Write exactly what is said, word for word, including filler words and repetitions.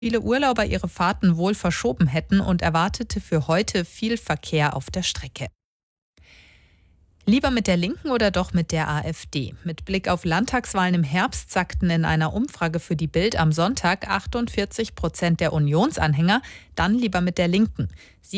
viele Urlauber ihre Fahrten wohl verschoben hätten und erwartete für heute viel Verkehr auf der Strecke. Lieber mit der Linken oder doch mit der AfD? Mit Blick auf Landtagswahlen im Herbst sagten in einer Umfrage für die Bild am Sonntag achtundvierzig Prozent der Unionsanhänger, dann lieber mit der Linken.